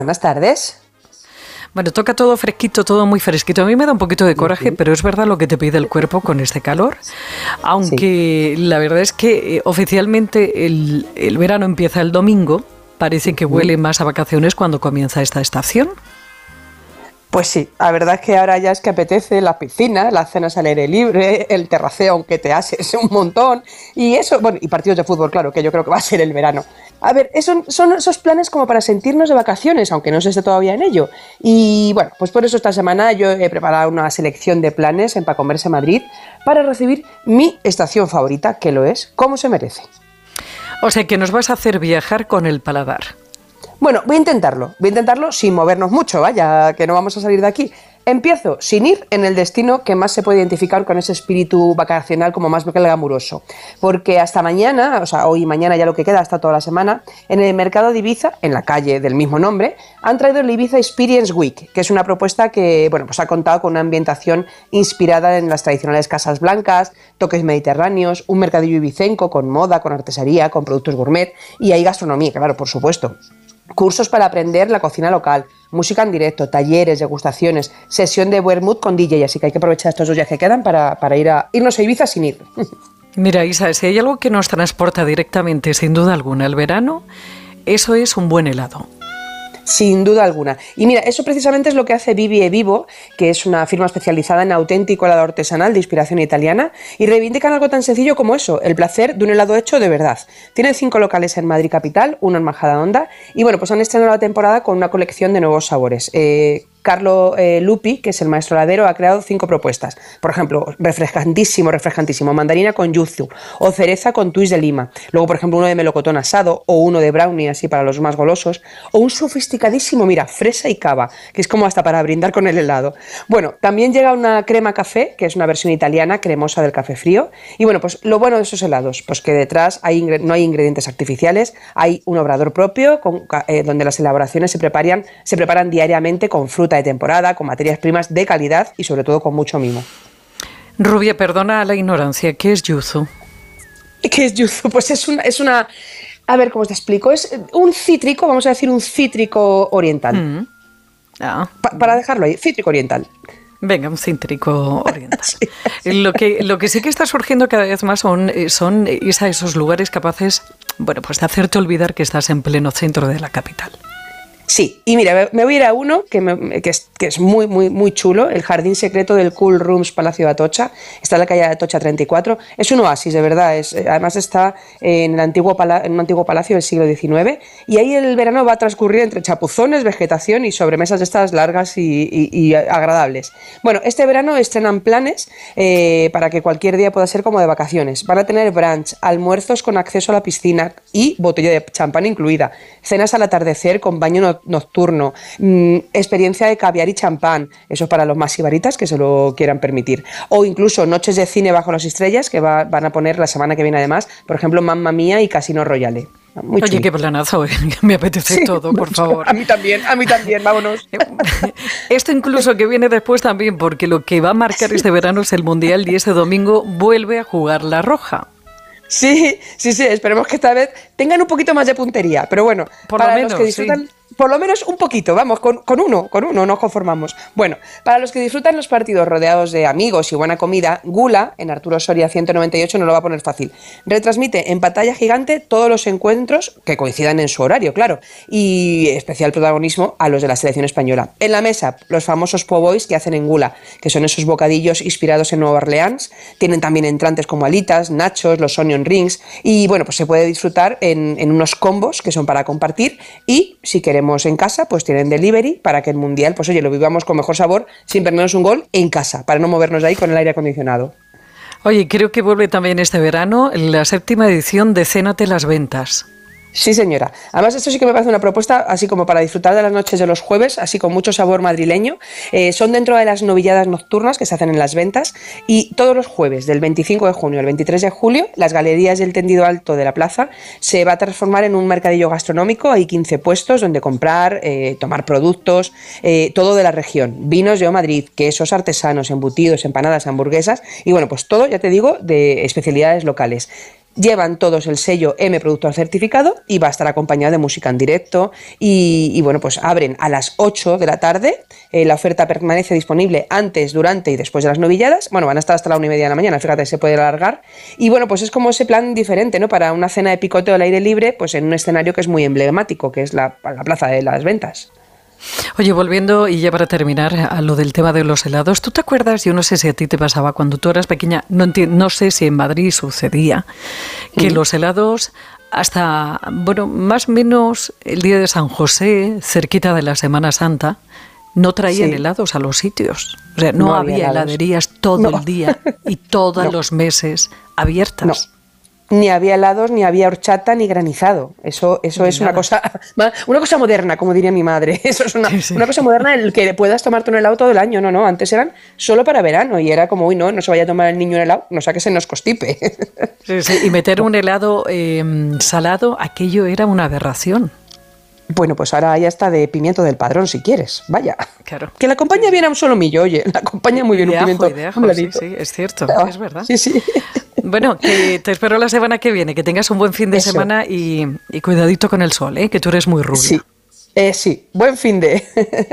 Buenas tardes. Bueno, toca todo fresquito, todo muy fresquito. A mí me da un poquito de coraje, pero es verdad lo que te pide el cuerpo con este calor. Aunque la verdad es que oficialmente el verano empieza el domingo, parece que huele más a vacaciones cuando comienza esta estación. Pues sí, la verdad es que ahora ya es que apetece las piscinas, las cenas al aire libre, el terraceo aunque te ases un montón y eso, bueno, y partidos de fútbol, claro, que yo creo que va a ser el verano. A ver, son esos planes como para sentirnos de vacaciones, aunque no se esté todavía en ello. Y bueno, pues por eso esta semana yo he preparado una selección de planes en Pa' Comerse Madrid para recibir mi estación favorita, que lo es, como se merece. O sea que nos vas a hacer viajar con el paladar. Bueno, voy a intentarlo sin movernos mucho, vaya, que no vamos a salir de aquí. Empiezo sin ir en el destino que más se puede identificar con ese espíritu vacacional como más glamuroso. Porque hasta mañana, o sea, hoy y mañana ya lo que queda, hasta toda la semana, en el mercado de Ibiza, en la calle del mismo nombre, han traído el Ibiza Experience Week, que es una propuesta que, bueno, pues ha contado con una ambientación inspirada en las tradicionales casas blancas, toques mediterráneos, un mercadillo ibicenco con moda, con artesanía, con productos gourmet y hay gastronomía, claro, por supuesto. Cursos para aprender la cocina local, música en directo, talleres, degustaciones, sesión de vermut con DJ, así que hay que aprovechar estos 2 días que quedan para irnos a Ibiza sin ir. Mira, Isa, si hay algo que nos transporta directamente, sin duda alguna, al verano, eso es un buen helado. Sin duda alguna. Y mira, eso precisamente es lo que hace Vivi e Vivo, que es una firma especializada en auténtico helado artesanal de inspiración italiana, y reivindican algo tan sencillo como eso, el placer de un helado hecho de verdad. Tienen 5 locales en Madrid capital, 1 en Majadahonda, y bueno, pues han estrenado la temporada con una colección de nuevos sabores. Carlo Lupi, que es el maestro heladero, ha creado 5 propuestas. Por ejemplo, refrescantísimo, mandarina con yuzu, o cereza con twist de lima. Luego, por ejemplo, uno de melocotón asado, o uno de brownie, así para los más golosos, o un sofisticadísimo, mira, fresa y cava, que es como hasta para brindar con el helado. Bueno, también llega una crema café, que es una versión italiana cremosa del café frío. Y bueno, pues lo bueno de esos helados, pues que detrás no hay ingredientes artificiales, hay un obrador propio donde las elaboraciones se preparan diariamente con fruta de temporada, con materias primas de calidad y sobre todo con mucho mimo. Rubia, perdona la ignorancia, ¿qué es yuzu? ¿Qué es yuzu? Pues es una... A ver, ¿cómo te explico? Es un cítrico, vamos a decir un cítrico oriental. Para dejarlo ahí, cítrico oriental. Venga, un cítrico oriental. Sí. Lo que sí que está surgiendo cada vez más son esos lugares capaces, bueno, pues de hacerte olvidar que estás en pleno centro de la capital. Sí, y mira, me voy a ir a uno que es muy, muy, muy chulo, el Jardín Secreto del Cool Rooms Palacio de Atocha, está en la calle de Atocha 34, es un oasis, de verdad, además está en un antiguo palacio del siglo XIX, y ahí el verano va a transcurrir entre chapuzones, vegetación y sobremesas de estas largas y agradables. Bueno, este verano estrenan planes para que cualquier día pueda ser como de vacaciones. Van a tener brunch, almuerzos con acceso a la piscina y botella de champán incluida, cenas al atardecer con baño nocturno, experiencia de caviar y champán, eso para los más sibaritas que se lo quieran permitir, o incluso noches de cine bajo las estrellas que van a poner la semana que viene además, por ejemplo Mamma Mía y Casino Royale. Muy Oye, qué planazo, me apetece sí, todo, por favor. A mí también, vámonos. Esto incluso que viene después también, porque lo que va a marcar este verano es el Mundial y ese domingo vuelve a jugar la Roja. Sí, esperemos que esta vez tengan un poquito más de puntería, pero bueno, para los que disfrutan... Sí. Por lo menos un poquito, vamos, con uno nos conformamos. Bueno, para los que disfrutan los partidos rodeados de amigos y buena comida, Gula, en Arturo Soria 198, no lo va a poner fácil. Retransmite en pantalla gigante todos los encuentros que coincidan en su horario, claro, y especial protagonismo a los de la selección española. En la mesa, los famosos po' boys que hacen en Gula, que son esos bocadillos inspirados en Nueva Orleans. Tienen también entrantes como alitas, nachos, los onion rings, y bueno, pues se puede disfrutar en unos combos que son para compartir, y si queremos en casa, pues tienen delivery para que el Mundial, pues oye, lo vivamos con mejor sabor sin perdernos un gol en casa, para no movernos de ahí con el aire acondicionado. Oye, creo que vuelve también este verano la 7ª edición de Cénate las Ventas. Sí, señora. Además, esto sí que me parece una propuesta así como para disfrutar de las noches de los jueves, así con mucho sabor madrileño. Son dentro de las novilladas nocturnas que se hacen en las ventas, y todos los jueves, del 25 de junio al 23 de julio, las galerías del tendido alto de la plaza se va a transformar en un mercadillo gastronómico. Hay 15 puestos donde comprar, tomar productos, todo de la región. Vinos de Madrid, quesos artesanos, embutidos, empanadas, hamburguesas y bueno, pues todo, ya te digo, de especialidades locales. Llevan todos el sello M Productor Certificado y va a estar acompañado de música en directo y bueno, pues abren a las 8 de la tarde, la oferta permanece disponible antes, durante y después de las novilladas, bueno, van a estar hasta la 1:30 de la mañana, fíjate, se puede alargar y bueno, pues es como ese plan diferente, ¿no? Para una cena de picoteo al aire libre, pues en un escenario que es muy emblemático, que es la Plaza de las Ventas. Oye, volviendo y ya para terminar a lo del tema de los helados, ¿tú te acuerdas? Yo no sé si a ti te pasaba cuando tú eras pequeña, no sé si en Madrid sucedía, que los helados hasta, bueno, más o menos el día de San José, cerquita de la Semana Santa, no traían helados a los sitios. O sea, no había heladerías todo el día y todos los meses abiertas. Ni había helados, ni había horchata, ni granizado. Eso es una cosa moderna, como diría mi madre. Eso es una cosa moderna, el que puedas tomarte un helado todo el año. No, antes eran solo para verano y era como, uy, no se vaya a tomar el niño un helado, no sea que se nos constipe. Sí, y meter un helado salado, aquello era una aberración. Bueno, pues ahora hay hasta de pimiento del Padrón, si quieres. Vaya. Claro. Que la acompaña bien a un solomillo, oye. La acompaña muy bien un pimiento. De ajo, sí, es cierto, es verdad. Sí. Bueno, que te espero la semana que viene, que tengas un buen fin de semana y cuidadito con el sol, que tú eres muy rubia. Sí, buen fin de...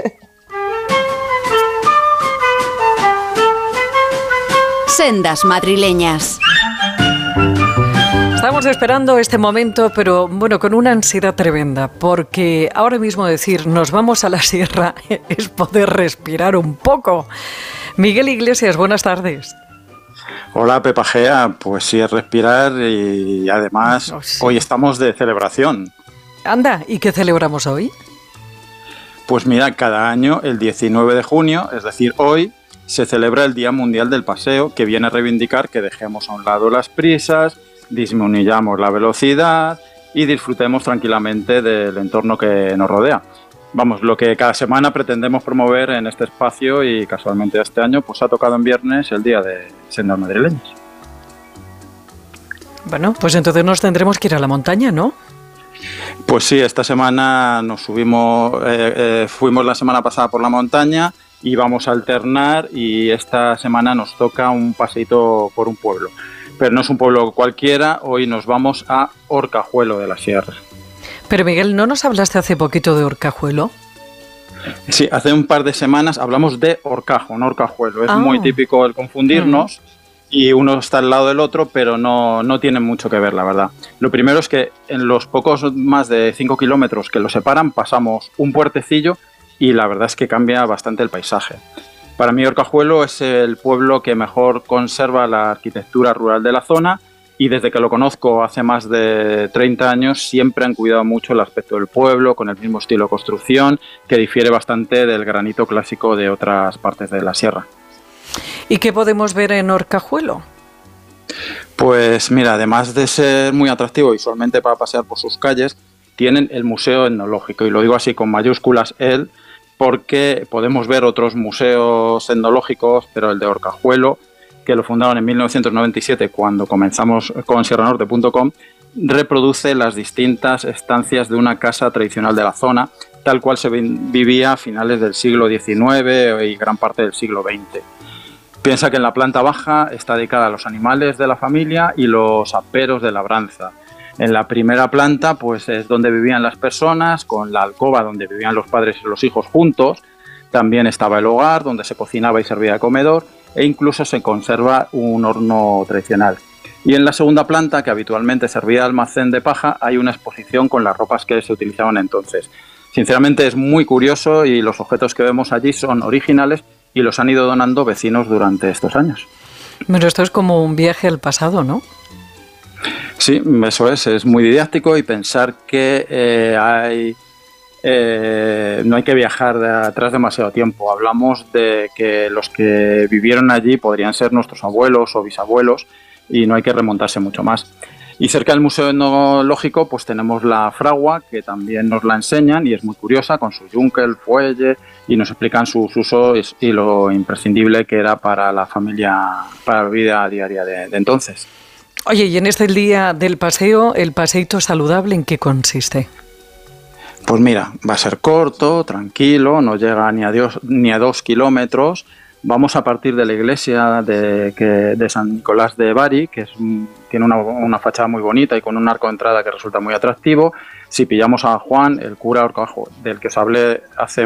Sendas madrileñas. Estamos esperando este momento, pero bueno, con una ansiedad tremenda, porque ahora mismo decir nos vamos a la sierra es poder respirar un poco. Miguel Iglesias, buenas tardes. Hola, Pepa Gea, pues sí, es respirar y además hoy estamos de celebración. Anda, ¿y qué celebramos hoy? Pues mira, cada año, el 19 de junio, es decir, hoy, se celebra el Día Mundial del Paseo, que viene a reivindicar que dejemos a un lado las prisas, disminuyamos la velocidad y disfrutemos tranquilamente del entorno que nos rodea. Vamos, lo que cada semana pretendemos promover en este espacio y casualmente este año pues ha tocado en viernes el día de Sendas Madrileñas. Bueno, pues entonces nos tendremos que ir a la montaña, ¿no? Pues sí, esta semana nos subimos, fuimos la semana pasada por la montaña y vamos a alternar y esta semana nos toca un paseíto por un pueblo. Pero no es un pueblo cualquiera, hoy nos vamos a Orcajuelo de la Sierra. Pero Miguel, ¿no nos hablaste hace poquito de Orcajuelo? Sí, hace un par de semanas hablamos de Orcajo, no Orcajuelo. Es muy típico el confundirnos y uno está al lado del otro, pero no tienen mucho que ver, la verdad. Lo primero es que en los pocos más de 5 kilómetros que los separan pasamos un puertecillo y la verdad es que cambia bastante el paisaje. Para mí Orcajuelo es el pueblo que mejor conserva la arquitectura rural de la zona y desde que lo conozco hace más de 30 años siempre han cuidado mucho el aspecto del pueblo con el mismo estilo de construcción que difiere bastante del granito clásico de otras partes de la sierra. ¿Y qué podemos ver en Orcajuelo? Pues mira, además de ser muy atractivo visualmente para pasear por sus calles, tienen el Museo Etnológico y lo digo así con mayúsculas el porque podemos ver otros museos etnológicos, pero el de Orcajuelo, que lo fundaron en 1997 cuando comenzamos con sierranorte.com, reproduce las distintas estancias de una casa tradicional de la zona, tal cual se vivía a finales del siglo XIX y gran parte del siglo XX. Piensa que en la planta baja está dedicada a los animales de la familia y los aperos de labranza. En la primera planta pues es donde vivían las personas, con la alcoba donde vivían los padres y los hijos juntos. También estaba el hogar donde se cocinaba y servía de comedor e incluso se conserva un horno tradicional. Y en la segunda planta, que habitualmente servía de almacén de paja, hay una exposición con las ropas que se utilizaban entonces. Sinceramente es muy curioso y los objetos que vemos allí son originales y los han ido donando vecinos durante estos años. Pero esto es como un viaje al pasado, ¿no? Sí, eso es muy didáctico y pensar que no hay que viajar de atrás demasiado tiempo. Hablamos de que los que vivieron allí podrían ser nuestros abuelos o bisabuelos y no hay que remontarse mucho más. Y cerca del Museo Etnológico pues tenemos la fragua, que también nos la enseñan y es muy curiosa, con su yunque, el fuelle, y nos explican sus usos y lo imprescindible que era para la familia, para la vida diaria de entonces. Oye, y en este día del paseo, ¿el paseíto saludable en qué consiste? Pues mira, va a ser corto, tranquilo, no llega ni a 2 kilómetros. Vamos a partir de la iglesia de San Nicolás de Bari, que es tiene una fachada muy bonita y con un arco de entrada que resulta muy atractivo. Si pillamos a Juan, el cura Horcajo, del que os hablé hace